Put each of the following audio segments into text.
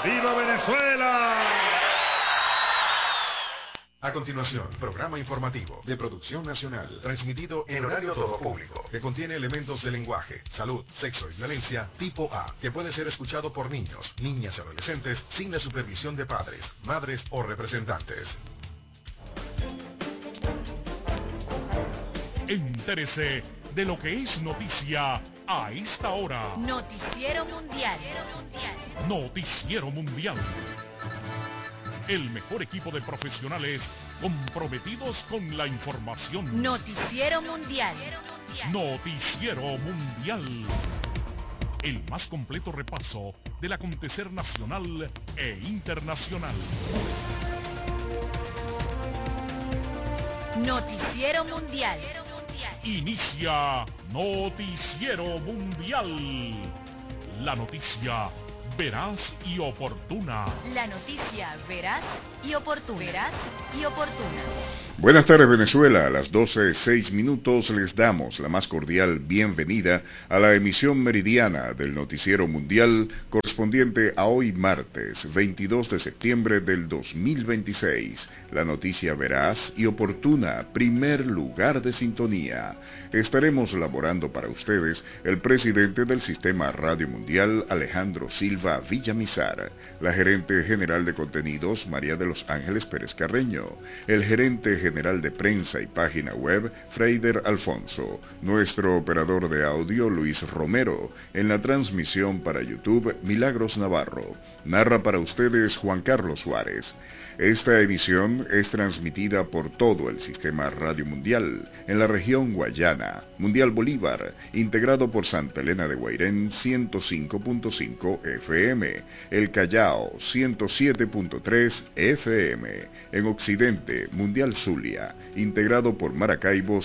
¡Viva Venezuela! A continuación, programa informativo de producción nacional, transmitido en horario todo público, que contiene elementos de lenguaje, salud, sexo y violencia tipo A, que puede ser escuchado por niños, niñas y adolescentes sin la supervisión de padres, madres o representantes. Entérese de lo que es noticia a esta hora. Noticiero Mundial. Noticiero Mundial. El mejor equipo de profesionales comprometidos con la información. Noticiero Mundial. Noticiero Mundial. El más completo repaso del acontecer nacional e internacional. Noticiero Mundial. Inicia Noticiero Mundial. La noticia veraz y oportuna. La noticia veraz y oportuna. Veraz y oportuna. Buenas tardes, Venezuela. A las 12:06 les damos la más cordial bienvenida a la emisión meridiana del Noticiero Mundial correspondiente a hoy martes 22 de septiembre del 2026. La noticia veraz y oportuna, primer lugar de sintonía. Estaremos laborando para ustedes el presidente del Sistema Radio Mundial, Alejandro Silva Villamizar, la gerente general de contenidos, María de los Ángeles Pérez Carreño, el gerente general de prensa y página web, Freider Alfonso, nuestro operador de audio, Luis Romero, en la transmisión para YouTube, Milagros Navarro. Narra para ustedes Juan Carlos Suárez. Esta emisión es transmitida por todo el Sistema Radio Mundial, en la región Guayana, Mundial Bolívar, integrado por Santa Elena de Guairén 105.5 FM, El Callao 107.3 FM, en Occidente, Mundial Zulia, integrado por Maracaibo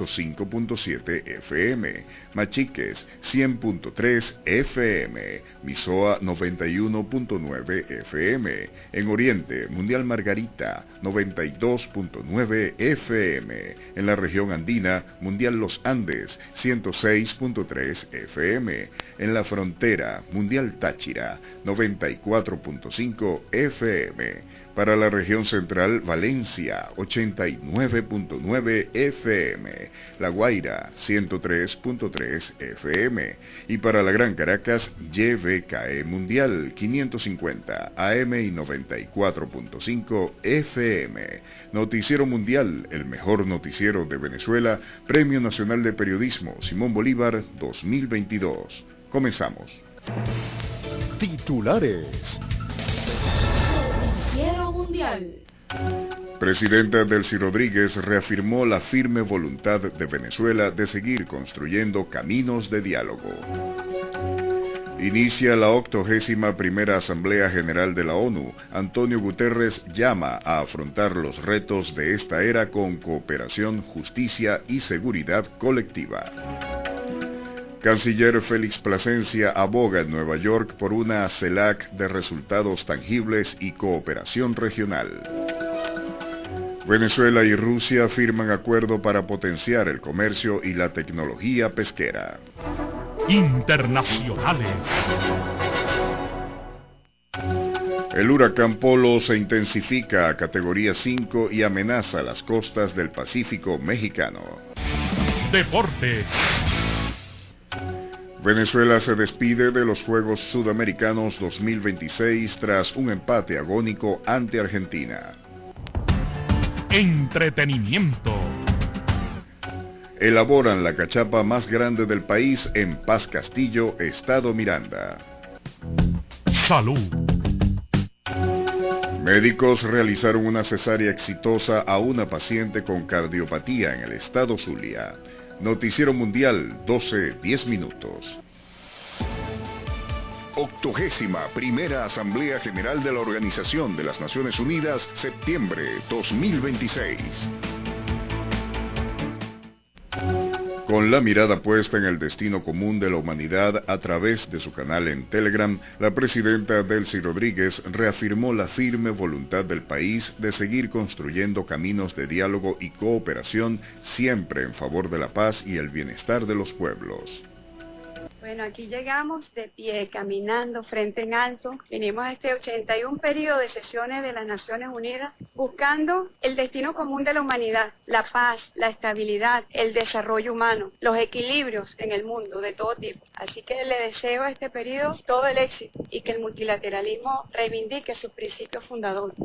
105.7 FM, Machiques 100.3 FM, Misoa 91.9 FM, en Oriente, Mundial Margarita 92.9 FM, en la región andina, Mundial Los Andes 106.3 FM, en la frontera, Mundial Táchira 94.5 FM, para la región central, Valencia 89.9 FM, La Guaira 103.3 FM, y para la Gran Caracas, YBKE Mundial 550 AM y 94.5 FM. Noticiero Mundial, el mejor noticiero de Venezuela, Premio Nacional de Periodismo Simón Bolívar 2022. Comenzamos. Titulares. Noticiero Mundial. Presidenta Delcy Rodríguez reafirmó la firme voluntad de Venezuela de seguir construyendo caminos de diálogo. Inicia la 81ª Asamblea General de la ONU. Antonio Guterres llama a afrontar los retos de esta era con cooperación, justicia y seguridad colectiva. Canciller Félix Plasencia aboga en Nueva York por una CELAC de resultados tangibles y cooperación regional. Venezuela y Rusia firman acuerdo para potenciar el comercio y la tecnología pesquera. Internacionales. El huracán Polo se intensifica a categoría 5 y amenaza las costas del Pacífico mexicano. Deportes. Venezuela se despide de los Juegos Sudamericanos 2026 tras un empate agónico ante Argentina. Entretenimiento. Elaboran la cachapa más grande del país en Paz Castillo, Estado Miranda. Salud. Médicos realizaron una cesárea exitosa a una paciente con cardiopatía en el estado Zulia. Noticiero Mundial, 12:10. 81ª Asamblea General de la Organización de las Naciones Unidas, septiembre 2026. Con la mirada puesta en el destino común de la humanidad a través de su canal en Telegram, la presidenta Delcy Rodríguez reafirmó la firme voluntad del país de seguir construyendo caminos de diálogo y cooperación siempre en favor de la paz y el bienestar de los pueblos. Bueno, aquí llegamos de pie, caminando, frente en alto. Vinimos a este 81 periodo de sesiones de las Naciones Unidas buscando el destino común de la humanidad, la paz, la estabilidad, el desarrollo humano, los equilibrios en el mundo de todo tipo. Así que le deseo a este periodo todo el éxito y que el multilateralismo reivindique sus principios fundadores.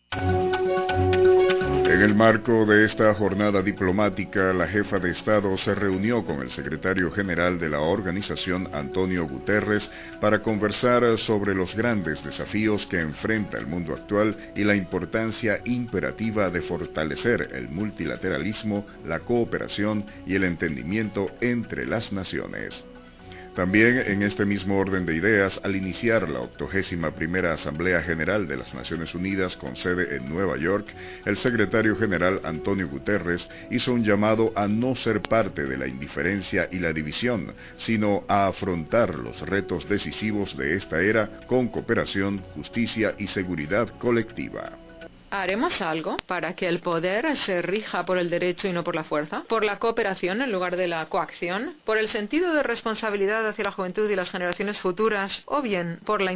En el marco de esta jornada diplomática, la jefa de Estado se reunió con el secretario general de la organización, Antonio Guterres, para conversar sobre los grandes desafíos que enfrenta el mundo actual y la importancia imperativa de fortalecer el multilateralismo, la cooperación y el entendimiento entre las naciones. También en este mismo orden de ideas, al iniciar la 81ª Asamblea General de las Naciones Unidas con sede en Nueva York, el secretario general Antonio Guterres hizo un llamado a no ser parte de la indiferencia y la división, sino a afrontar los retos decisivos de esta era con cooperación, justicia y seguridad colectiva. ¿Haremos algo para que el poder se rija por el derecho y no por la fuerza? ¿Por la cooperación en lugar de la coacción? ¿Por el sentido de responsabilidad hacia la juventud y las generaciones futuras? ¿O bien por la